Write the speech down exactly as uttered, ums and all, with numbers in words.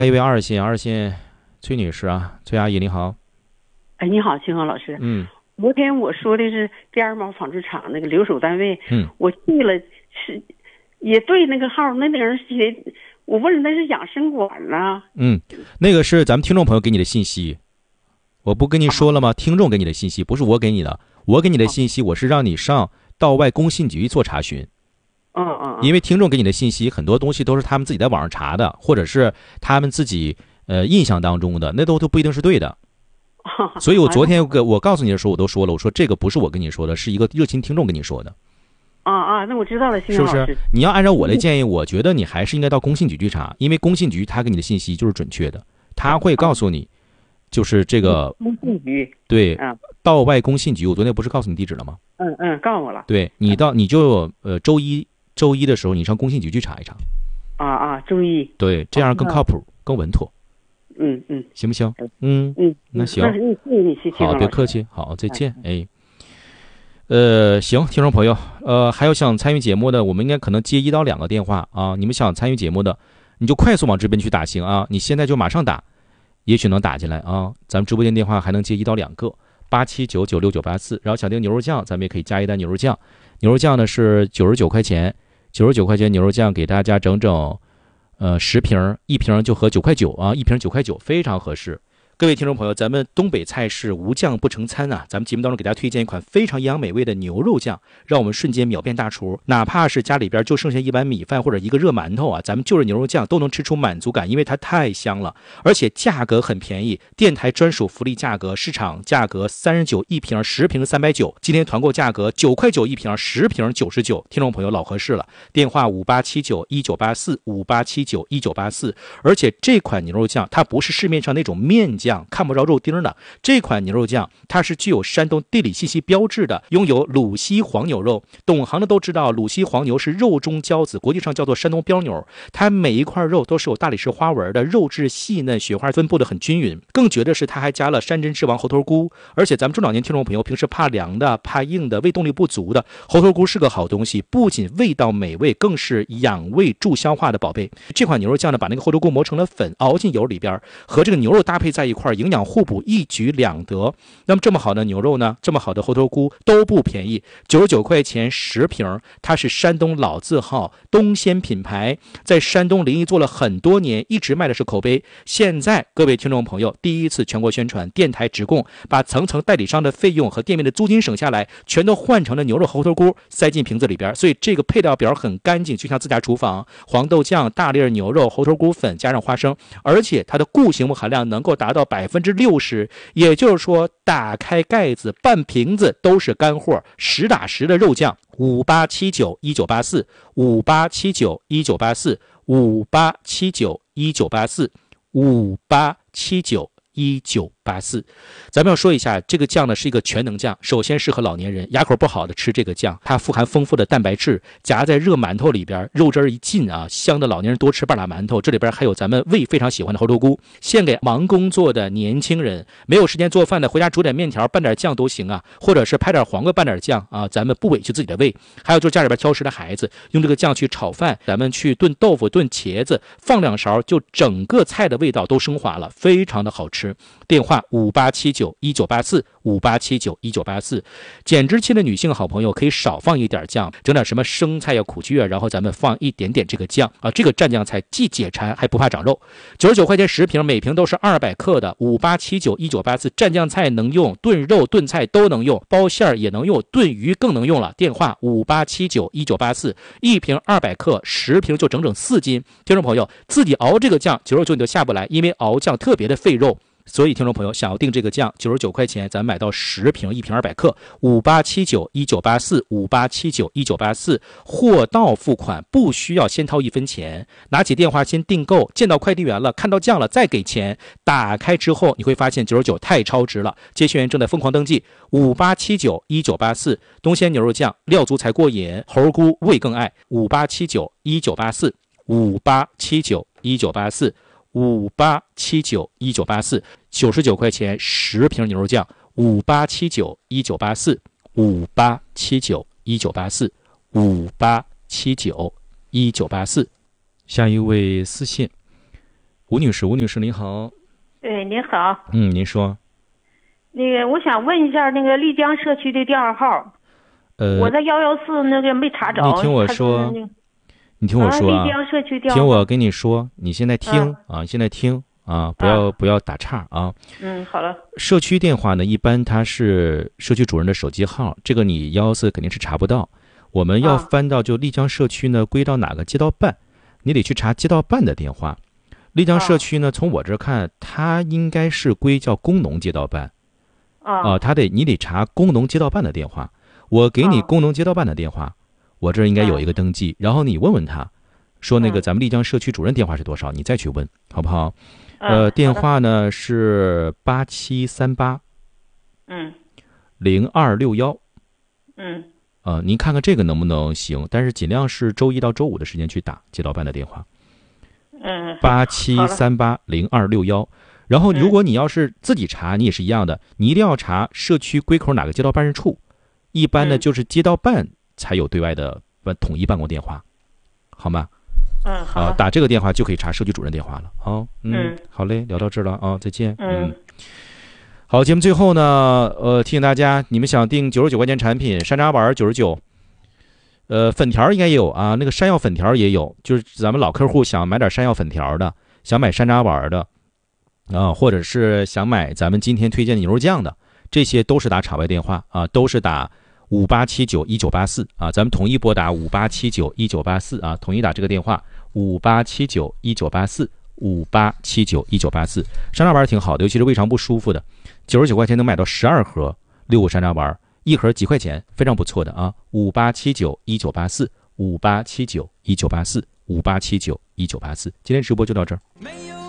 一位二线，二线崔女士啊，崔阿姨你好。 哎，你好，清河老师。 嗯， 昨天我说的是第二毛纺织厂那个留守单位， 嗯， 我去了，是也对那个号，那那个人写，我问了那是养生馆呢。 嗯，那个是咱们听众朋友给你的信息，我不跟您说了吗？啊、听众给你的信息，不是我给你的，我给你的信息，我是让你上道外工信局做查询。 嗯嗯， 因为听众给你的信息很多东西都是他们自己在网上查的，或者是他们自己呃印象当中的，那都都不一定是对的。所以我昨天我告诉你的时候我都说了，我说这个不是我跟你说的，是一个热心听众跟你说的。 啊啊，那我知道了， 是不是？你要按照我的建议，我觉得你还是应该到工信局去查，因为工信局他给你的信息就是准确的，他会告诉你，就是这个工信局对，道外工信局。我昨天不是告诉你地址了吗？ 嗯嗯，告诉我了。 对，你到你就呃周一周一的时候，你上工信局去查一查。 啊啊，周一。 对，这样更靠谱，更稳妥。 嗯嗯， 行不行？嗯嗯， 那行， 谢谢你，谢谢。 好，别客气，好，再见。哎，呃，行，听众朋友，呃，还有想参与节目的，我们应该可能接一到两个电话啊。你们想参与节目的，你就快速往这边去打行啊，你现在就马上打，也许能打进来啊。咱们直播间电话还能接一到两个，八七九九六九八四。然后想订牛肉酱，咱们也可以加一单牛肉酱，牛肉酱呢是九十九块钱，九十九块钱牛肉酱给大家整整。呃，十瓶，一瓶就合九块九啊，一瓶九块九，非常合适。各位听众朋友，咱们东北菜是无酱不成餐啊！咱们节目当中给大家推荐一款非常营养美味的牛肉酱，让我们瞬间秒变大厨。哪怕是家里边就剩下一碗米饭或者一个热馒头啊，咱们就着牛肉酱都能吃出满足感，因为它太香了，而且价格很便宜，电台专属福利价格，市场价格三十九一瓶，十瓶三百九，今天团购价格九块九一瓶，十瓶九十九。听众朋友老合适了，电话五八七九一九八四五八七九一九八四。而且这款牛肉酱它不是市面上那种面酱。看不着肉丁的这款牛肉酱，它是具有山东地理信息标志的，拥有鲁西黄牛肉。懂行的都知道，鲁西黄牛是肉中骄子，国际上叫做山东膘牛。它每一块肉都是有大理石花纹的，肉质细嫩，雪花分布的很均匀。更绝的是，它还加了山珍之王猴头菇。而且咱们中老年听众朋友平时怕凉的、怕硬的、胃动力不足的，猴头菇是个好东西，不仅味道美味，更是养胃助消化的宝贝。这款牛肉酱呢，把那个猴头菇磨成了粉，熬进油里边，和这个牛肉搭配在一块，营养互补，一举两得。那么这么好的牛肉呢，这么好的猴头菇都不便宜，九十九块钱十瓶。它是山东老字号东鲜品牌，在山东临沂做了很多年，一直卖的是口碑。现在各位听众朋友第一次全国宣传，电台直供，把层层代理商的费用和店面的租金省下来，全都换成了牛肉猴头菇，塞进瓶子里边。所以这个配料表很干净，就像自家厨房。黄豆酱、大粒牛肉、猴头菇粉加上花生，而且它的固形物含量能够达到百分之六十，也就是说打开盖子半瓶子都是干货，实打实的肉酱。五八七九一九八四五八七九一九八四五八七九一九八四五八七九一九八四。咱们要说一下，这个酱呢是一个全能酱，首先适合老年人，牙口不好的吃这个酱，它富含丰富的蛋白质，夹在热馒头里边，肉汁一进啊，香的老年人多吃半拉馒头。这里边还有咱们胃非常喜欢的猴头菇，献给忙工作的年轻人，没有时间做饭的，回家煮点面条拌点酱都行啊，或者是拍点黄瓜拌点酱啊，咱们不委屈自己的胃。还有就是家里边挑食的孩子，用这个酱去炒饭，咱们去炖豆腐、炖茄子，放两勺，就整个菜的味道都升华了，非常的好吃。电话五八七九一九八四五八七九一九八四。减脂期的女性好朋友可以少放一点酱，整点什么生菜呀、苦苣啊，然后咱们放一点点这个酱啊，这个蘸酱菜既解馋还不怕长肉。九十九块钱十瓶，每瓶都是二百克的。五八七九一九八四，蘸酱菜能用，炖肉炖菜都能用，包馅儿也能用，炖鱼更能用了。电话五八七九一九八四，一瓶二百克，十瓶就整整四斤。听众朋友自己熬这个酱九十九你都下不来，因为熬酱特别的费肉。所以听众朋友想要订这个酱九十九块钱，咱买到十瓶，一瓶二百克。五八七九一九八四五八七九一九八四，货到付款，不需要先掏一分钱，拿起电话先订购，见到快递员了，看到酱了再给钱。打开之后你会发现九十九太超值了，接线员正在疯狂登记。五八七九一九八四，东鲜牛肉酱料足才过瘾，猴菇味更爱。五八七九一九八四五八七九一九八四五八七九一九八四，九十九块钱十瓶牛肉酱。五八七九一九八四五八七九一九八四五八七九一九八四。下一位私信， 吴女士，吴女士您好。 对，您好。 嗯，您说。 那个，我想问一下那个丽江社区的电话号。 呃， 我在幺幺四那个没查着。 你听我说，你听我说啊。 丽江社区电话号。 听我跟你说，你现在听啊，现在听啊，不要不要打岔啊。 嗯，好了。 社区电话呢，一般它是社区主任的手机号，这个你幺幺四肯定是查不到。我们要翻到就丽江社区呢，归到哪个街道办，你得去查街道办的电话。丽江社区呢，从我这看，它应该是归叫工农街道办。啊，他得你得查工农街道办的电话。我给你工农街道办的电话，我这应该有一个登记，然后你问问他，说那个咱们丽江社区主任电话是多少，你再去问，好不好？呃，电话呢是八七三八， 嗯， 零二六幺， 嗯， 呃，您看看这个能不能行？但是尽量是周一到周五的时间去打街道办的电话， 嗯， 八七三八零二六幺。然后，如果你要是自己查，你也是一样的，你一定要查社区归口哪个街道办事处。一般呢，就是街道办才有对外的统一办公电话，好吗？ 嗯，好。 啊，打这个电话就可以查社区主任电话了。好， 嗯， 嗯好嘞，聊到这儿了啊，再见。 嗯， 嗯好，节目最后呢，呃，提醒大家，你们想订九十九块钱产品，山楂丸九十九，呃，粉条应该也有啊，那个山药粉条也有，就是咱们老客户想买点山药粉条的，想买山楂丸的。啊，或者是想买咱们今天推荐的牛肉酱的，这些都是打场外电话啊，都是打五八七九一九八四啊，咱们统一拨打五八七九一九八四啊，统一打这个电话五八七九一九八四五八七九一九八四。山楂丸挺好的，尤其是胃肠不舒服的，九十九块钱能买到十二盒六个山楂丸，一盒几块钱，非常不错的啊。五八七九一九八四五八七九一九八四五八七九一九八四。今天直播就到这儿。